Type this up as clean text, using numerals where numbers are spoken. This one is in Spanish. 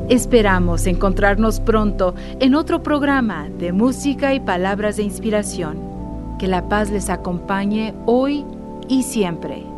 Esperamos encontrarnos pronto en otro programa de música y palabras de inspiración. Que la paz les acompañe hoy y siempre.